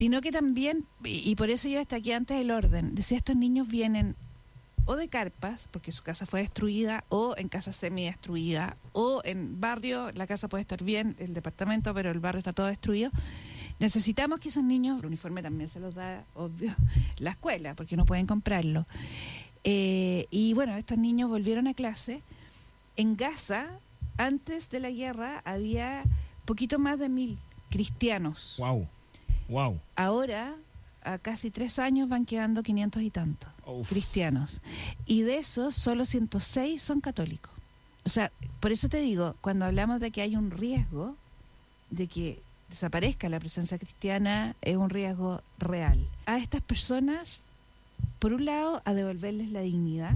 sino que también, y por eso yo destaqué antes el orden, decía, estos niños vienen o de carpas, porque su casa fue destruida, o en casa semi-destruida, o en barrio, la casa puede estar bien, el departamento, pero el barrio está todo destruido. Necesitamos que esos niños, el uniforme también se los da, obvio, la escuela, porque no pueden comprarlo. Y bueno, estos niños volvieron a clase. En Gaza, antes de la guerra, había poquito más de 1.000 cristianos. Wow. Ahora, a casi 3 años, van quedando 500 y tantos cristianos. Y de esos, solo 106 son católicos. O sea, por eso te digo, cuando hablamos de que hay un riesgo de que desaparezca la presencia cristiana, es un riesgo real. A estas personas, por un lado, a devolverles la dignidad,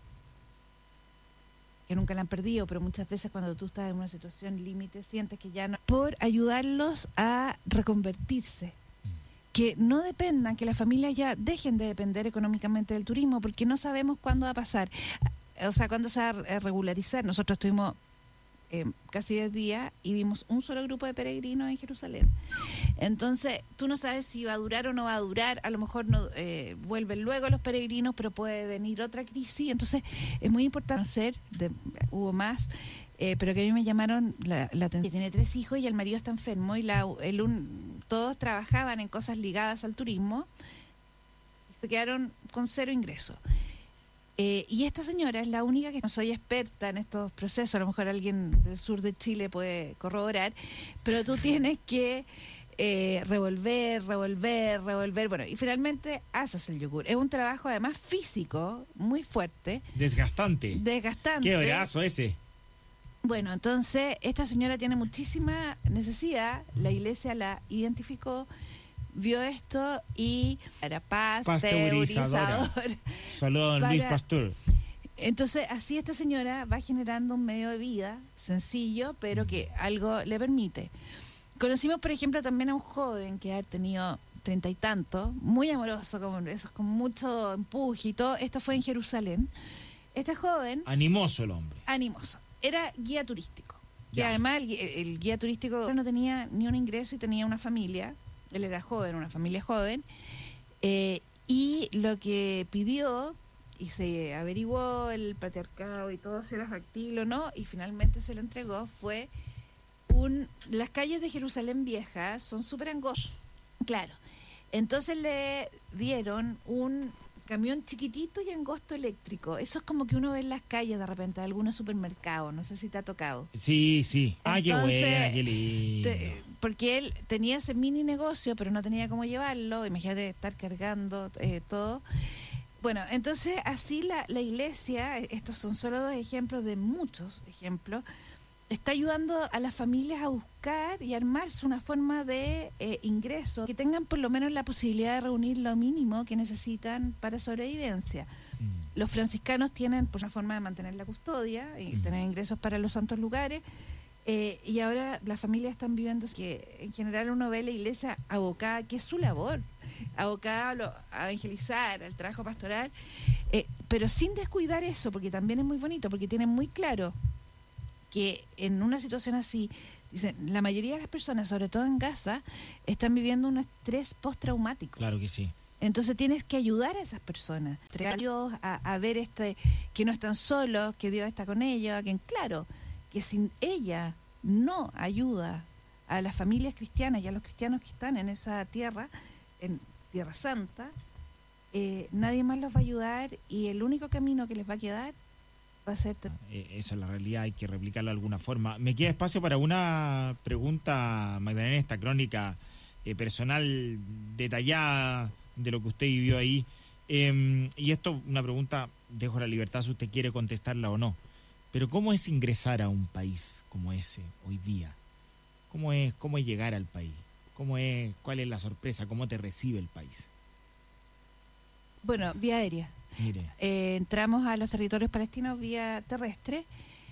que nunca la han perdido, pero muchas veces cuando tú estás en una situación límite, sientes que ya no... Por ayudarlos a reconvertirse, que no dependan, que las familias ya dejen de depender económicamente del turismo, porque no sabemos cuándo va a pasar, o sea, cuándo se va a regularizar. Nosotros estuvimos casi 10 días y vimos un solo grupo de peregrinos en Jerusalén. Entonces, tú no sabes si va a durar o no va a durar, a lo mejor no vuelven luego los peregrinos, pero puede venir otra crisis. Entonces, es muy importante conocer, hubo más, pero que a mí me llamaron la atención. Tiene 3 hijos y el marido está enfermo y todos trabajaban en cosas ligadas al turismo y se quedaron con 0 ingresos. Y esta señora es la única, que no soy experta en estos procesos, a lo mejor alguien del sur de Chile puede corroborar, pero tú tienes que revolver, bueno, y finalmente haces el yogur. Es un trabajo además físico, muy fuerte. Desgastante. Qué brazo ese. Bueno, entonces esta señora tiene muchísima necesidad, la iglesia la identificó, vio esto y era pasteurizador. Saludos a Luis Pasteur. Entonces, así esta señora va generando un medio de vida sencillo, pero que algo le permite. Conocimos, por ejemplo, también a un joven que ha tenido 30 y tantos, muy amoroso, con mucho empuje y todo. Esto fue en Jerusalén. Este joven... Animoso el hombre. Animoso. Era guía turístico. Que además el guía turístico no tenía ni un ingreso y tenía una familia. Él era joven, una familia joven, y lo que pidió, y se averiguó el patriarcado y todo, si era factible o no, y finalmente se lo entregó, fue las calles de Jerusalén Vieja son súper angostas, claro, entonces le dieron un camión chiquitito y angosto eléctrico. Eso es como que uno ve en las calles de repente de algunos supermercados, no sé si te ha tocado. Sí. Entonces, qué buena, qué lindo. Porque él tenía ese mini negocio, pero no tenía cómo llevarlo. Imagínate estar cargando todo. Bueno, entonces así la iglesia, estos son solo 2 ejemplos de muchos ejemplos, está ayudando a las familias a buscar y armarse una forma de ingreso, que tengan por lo menos la posibilidad de reunir lo mínimo que necesitan para sobrevivencia. Los franciscanos tienen pues, una forma de mantener la custodia y tener ingresos para los santos lugares, y ahora las familias están viviendo que en general uno ve la iglesia abocada, que es su labor, abocada a evangelizar, al trabajo pastoral, pero sin descuidar eso, porque también es muy bonito, porque tienen muy claro que en una situación así, dicen, la mayoría de las personas, sobre todo en Gaza, están viviendo un estrés postraumático. Claro que sí. Entonces tienes que ayudar a esas personas, a Dios, a ver que no están solos, que Dios está con ellos, claro, que sin ella no ayuda a las familias cristianas y a los cristianos que están en esa tierra, en Tierra Santa, nadie más los va a ayudar, y el único camino que les va a quedar va a ser... Eso es la realidad, hay que replicarlo de alguna forma. Me queda espacio para una pregunta, Magdalena, esta crónica personal detallada de lo que usted vivió ahí. Y esto, una pregunta, dejo la libertad si usted quiere contestarla o no. Pero ¿cómo es ingresar a un país como ese hoy día? ¿Cómo es llegar al país? ¿Cuál es la sorpresa? ¿Cómo te recibe el país? Bueno, vía aérea. Mire. Entramos a los territorios palestinos vía terrestre.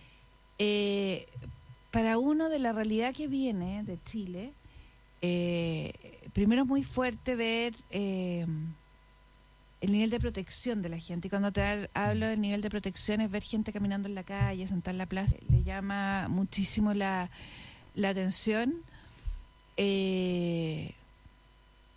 Para uno, de la realidad que viene de Chile, primero es muy fuerte ver el nivel de protección de la gente. Y cuando hablo del nivel de protección es ver gente caminando en la calle, sentada en la plaza. Le llama muchísimo la atención.